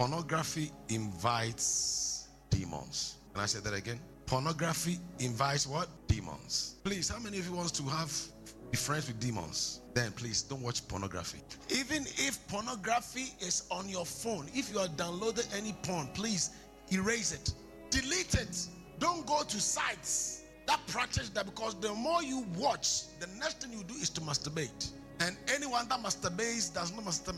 Pornography invites demons. Can I say that again? Pornography invites what? Demons. Please, how many of you wants to be friends with demons? Then please don't watch pornography. Even if pornography is on your phone, if you are downloading any porn, please erase it. Delete it. Don't go to sites that practice that, because the more you watch, the next thing you do is to masturbate. And anyone that masturbates does not masturbate